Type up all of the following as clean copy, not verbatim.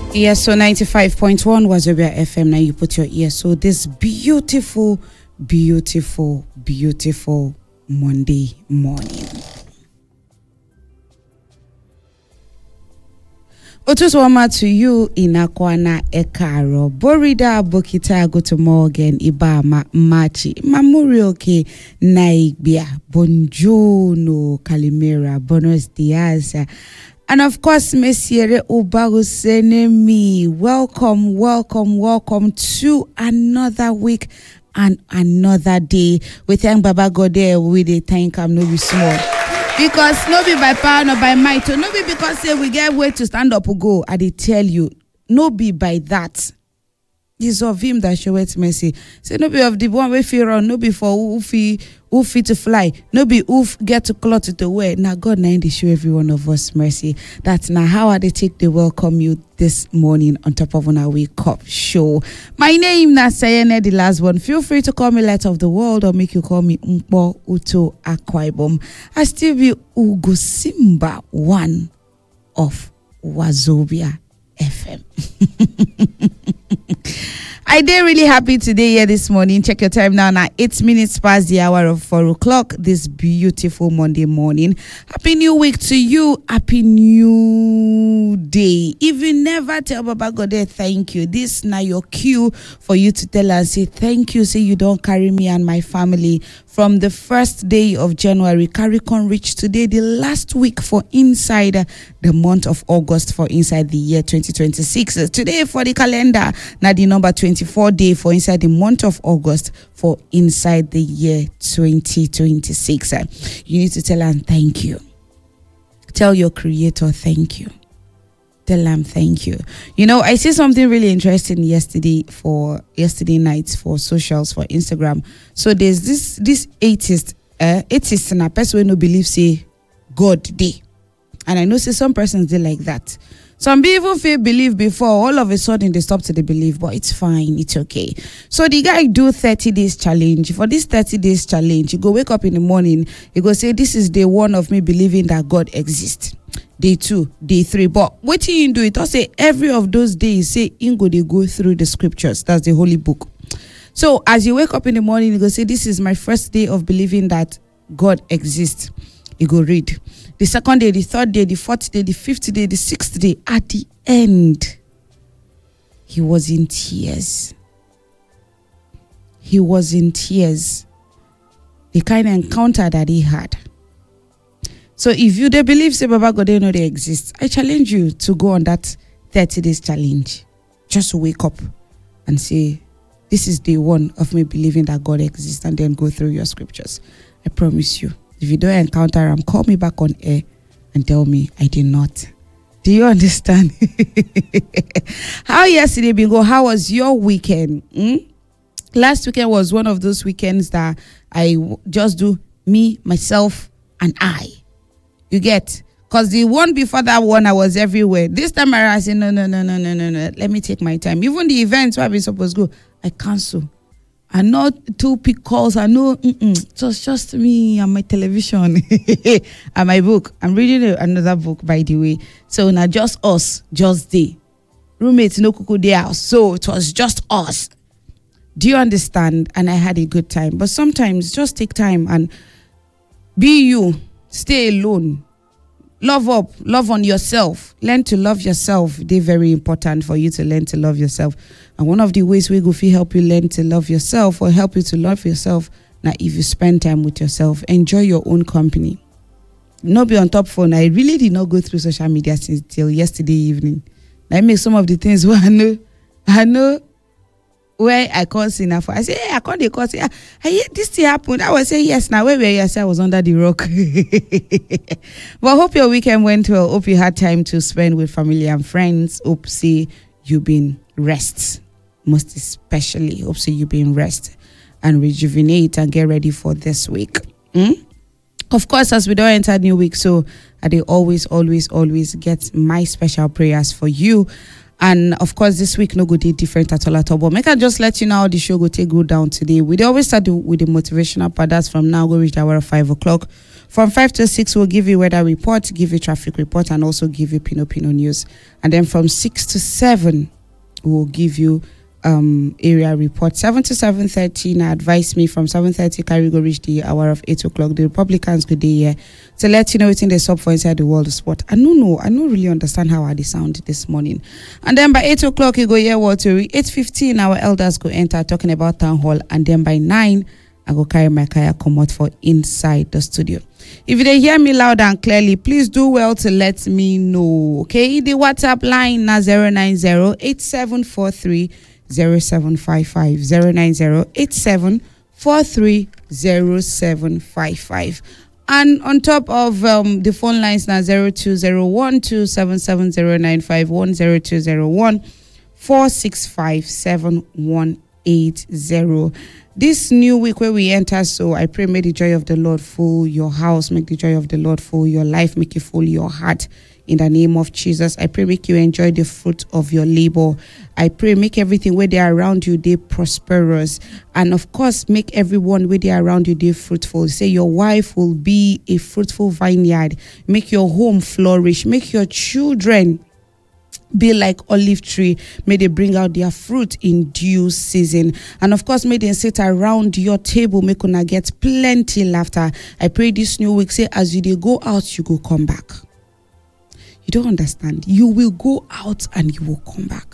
Yes, so 95.1 Wazobia FM. Now you put your ear. So this beautiful, beautiful, beautiful Monday morning. Otuswama to you inakwana ekaro. Borida bokita go morgan ibama machi. Mamurioke naigbia. Bonjono Calimera. Buenos dias. And of course, Messiere Ubagusenemi. Welcome to another week and another day. We thank Baba God there. We thank him no be small. Because no be by power, no by might. No be because say we get way to stand up or go. I did tell you, no be by that. It's of him that showeth mercy. Say no be of the one way fear on, no be for who fit to fly, no be who get to cloth to wear. Now God na they show every one of us mercy. That's now how they take the welcome you this morning on top of our wake up show. My name na Sayene, the last one. Feel free to call me Light of the World or make you call me Mpo Uto Akwaibom. I still be Ugo Simba, one of Wazobia FM. I did really happy today here this morning. Check your time now. 8 minutes past the hour of 4 o'clock this beautiful Monday morning. Happy new week to you. Happy new day. If you never tell Baba God thank you, this now your cue for you to tell and say thank you. Say you don't carry me and my family from the first day of January. Carry con reach today, the last week for inside the month of August for inside the year 2026. Today for the calendar, now the number 24 day for inside the month of August for inside the year 2026. You need to tell them thank you. Tell your creator thank you. Tell them thank you. You know, I see something really interesting yesterday night for socials, for Instagram. So there's this atheist and a person who no believe say God day. And I know say some persons they like that. Some people believe before, all of a sudden they stop to the belief, but it's fine, it's okay. So the guy do 30 days challenge. For this 30 days challenge, you go wake up in the morning, you go say, this is day one of me believing that God exists. Day 2, day 3. But what you do, it also say every of those days, say, they go through the scriptures. That's the holy book. So as you wake up in the morning, you go say, this is my first day of believing that God exists. You go read. The second day, the third day, the fourth day, the fifth day, the sixth day. At the end, he was in tears. He was in tears. The kind of encounter that he had. So if you they believe, say, Baba God, they know they exist. I challenge you to go on that 30 days challenge. Just wake up and say, this is day one of me believing that God exists, and then go through your scriptures. I promise you. If you don't encounter him, call me back on air and tell me I did not. Do you understand? How yesterday bingo? How was your weekend? Last weekend was one of those weekends that I just do me, myself, and I. You get? Because the one before that one, I was everywhere. This time around, I said, no. Let me take my time. Even the events where we supposed to go, I cancel. I know to pick calls. I know it was just me and my television and my book. I'm reading another book, by the way. So now just us, just they. Roommates, no cuckoo day house. So it was just us. Do you understand? And I had a good time. But sometimes just take time and be you. Stay alone. Love up. Love on yourself. Learn to love yourself. They're very important for you to learn to love yourself. And one of the ways we go to help you learn to love yourself or help you to love yourself, now if you spend time with yourself, enjoy your own company. Not be on top phone. I really did not go through social media since till yesterday evening. I make some of the things where I know where I can't see now. I say, hey, I can't call. Say, I hear this thing happened. I was say yes. Now where were you? I said I was under the rock. But hope your weekend went well. Hope you had time to spend with family and friends. Hope see you been rest. Most especially, hope see you been rest and rejuvenate and get ready for this week. Of course, as we don't enter new week, so I always get my special prayers for you. And of course, this week no good day different at all. But make I just let you know how the show go take go down today. We always start with the motivational part. That's from now go reach the hour of 5 o'clock. From 5 to 6, we'll give you weather report, give you traffic report, and also give you Pino news. And then from 6 to 7, we'll give you area report. 7 to 7:30. Now advise me from 7:30 carry go reach the hour of 8 o'clock. The Republicans go day here to let you know what's in the sub for inside the world of sport. I don't really understand how they sound this morning. And then by 8 o'clock you go hear what to 8:15 our elders go enter talking about town hall, and then by 9 I go carry my kaya come out for inside the studio. If they hear me loud and clearly, please do well to let me know. Okay, the WhatsApp line na 090-8743-0755 090-8743-0755. And on top of the phone lines now 0201-277-095 10201-465-7180. This new week where we enter, so I pray may the joy of the Lord fill your house, make the joy of the Lord fill your life, make you fill your heart. In the name of Jesus, I pray make you enjoy the fruit of your labor. I pray make everything where they are around you, they prosperous. And of course, make everyone where they are around you, they fruitful. Say your wife will be a fruitful vineyard. Make your home flourish. Make your children be like olive tree. May they bring out their fruit in due season. And of course, may they sit around your table. Make una get plenty laughter. I pray this new week, say as you they go out, you go come back. You don't understand. You will go out and you will come back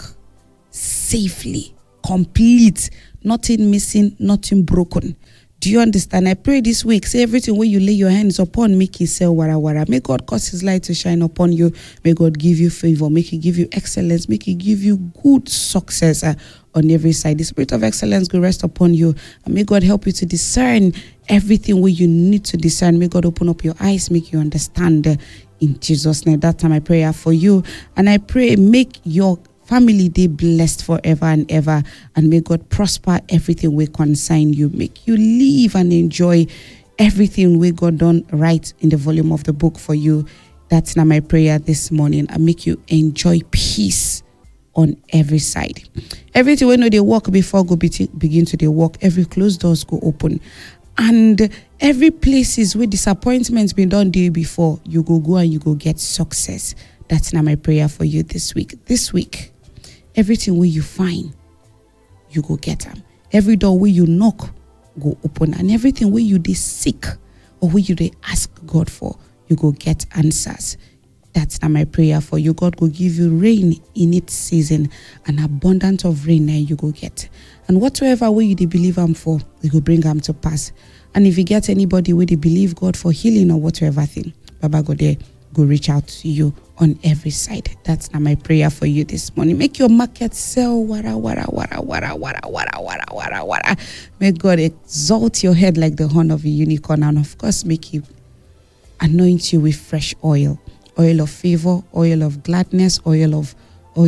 safely, complete, nothing missing, nothing broken. Do you understand? I pray this week, say everything where you lay your hands upon, make it sell wara wara. May God cause his light to shine upon you. May God give you favor. Make he give you excellence. Make he give you good success on every side. The spirit of excellence will rest upon you. And may God help you to discern everything where you need to discern. May God open up your eyes, make you understand. In Jesus' name, that time I pray for you. And I pray, make your family day blessed forever and ever. And may God prosper everything we consign you. Make you live and enjoy everything we God done right in the volume of the book for you. That's now my prayer this morning. And make you enjoy peace on every side. Everything we know they walk before go begin to they walk. Every closed doors go open. And every places where disappointments been done day before, you go and you go get success. That's now my prayer for you this week. This week, everything where you find, you go get them. Every door where you knock, go open. And everything where you they seek or where you they ask God for, you go get answers. That's now my prayer for you. God will give you rain in its season, an abundance of rain and you go get. And whatsoever way you they believe him for, you go bring him to pass. And if you get anybody where they believe God for healing or whatever thing, Baba go there, go reach out to you on every side. That's now my prayer for you this morning. Make your market sell wara wara wara wara wara wara wara wara wara. May God exalt your head like the horn of a unicorn, and of course make you anoint you with fresh oil. Oil of favor, oil of gladness, oil of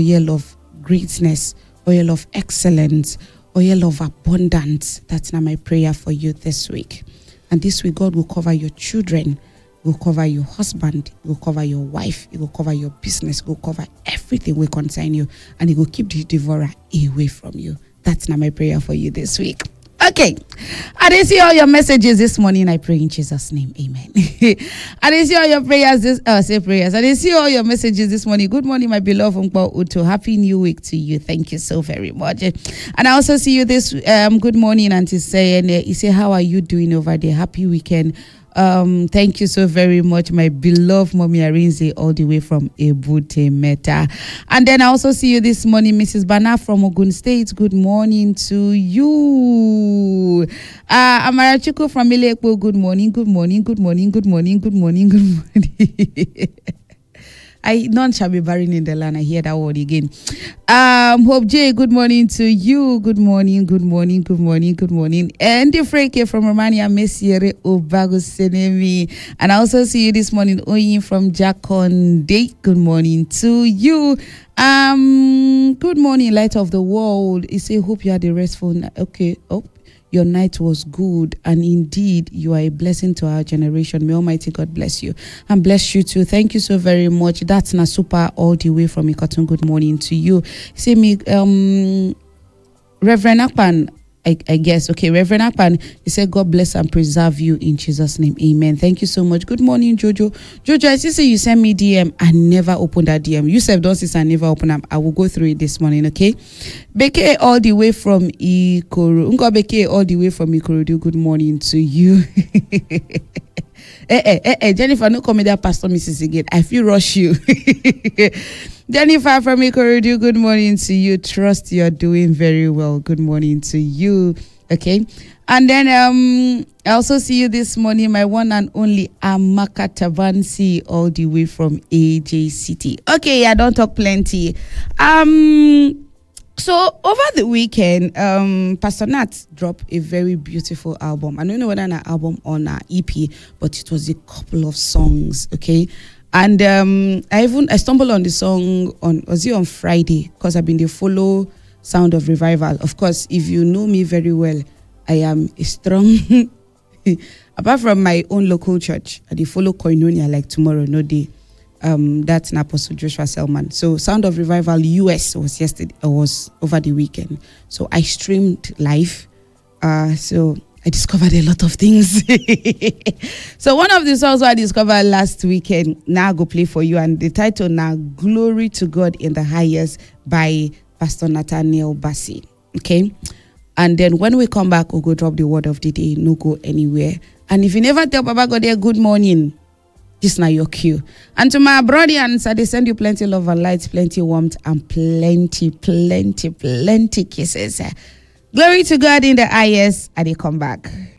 greatness, oil of excellence, oil of abundance. That's now my prayer for you this week. And this week, God will cover your children, will cover your husband, will cover your wife, it will cover your business, it will cover everything will concern you, and it will keep the devourer away from you. That's now my prayer for you this week. Okay, I didn't see all your messages this morning. I pray in Jesus' name, amen. I didn't see all your prayers say prayers. I didn't see all your messages this morning. Good morning, my beloved Uncle Uto. Happy New Week to you. Thank you so very much. And I also see you this good morning, Auntie Sayene. You say, how are you doing over there? Happy weekend. Thank you so very much, my beloved Mommy Arinze, all the way from Ebute Meta. And then I also see you this morning, Mrs. Bana from Ogun State. Good morning to you. Amara Chuku from Ilekpo. Good morning, good morning, good morning, good morning, good morning, good morning. None shall be barren in the land. I hear that word again. Hope J, good morning to you. Good morning, good morning, good morning, good morning. And the Freke from Romania, Messiere Obago Senemi. And I also see you this morning, Oyin from Jakonde. Good morning to you. Good morning, Light of the World. You say, hope you had a restful night. Okay. Oh, your night was good, and indeed you are a blessing to our generation. May Almighty God bless you and bless you too. Thank you so very much. That's Nasupa all the way from Ikotun. Good morning to you. See me, Reverend Akpan, I guess. Okay, Reverend Akpan, he said, God bless and preserve you in Jesus' name. Amen. Thank you so much. Good morning, Jojo. Jojo, I see say you sent me DM. I never opened that DM. You said, don't say I never open them. I will go through it this morning, okay? Beke all the way from Ikoro. Unko Beke all the way from Ikorodu. Good morning to you. Jennifer, no come that Pastor Mrs. again. I feel rush you. Jennifer from Ikorodu, good morning to you. Trust you're doing very well. Good morning to you. Okay. And then I also see you this morning, my one and only Amaka Tavansi, all the way from AJ City. Okay, I don't talk plenty. So over the weekend, Pastor Nat dropped a very beautiful album. I don't know whether an album or an EP, but it was a couple of songs, okay? And I stumbled on the song on Friday, because I've been the follow Sound of Revival. Of course, if you know me very well, I am a strong apart from my own local church, I follow Koinonia like tomorrow, no day. That's an Apostle Joshua Selman. So Sound of Revival US was over the weekend. So I streamed live. So I discovered a lot of things. So one of the songs I discovered last weekend, now I go play for you. And the title now, Glory to God in the Highest by Pastor Nathaniel Bassey. Okay. And then when we come back, we'll go drop the word of the day. No go anywhere. And if you never tell Baba God there, good morning, this now your cue. And to my brother, they send you plenty love and light, plenty warmth, and plenty kisses. Glory to God in the highest, and they come back.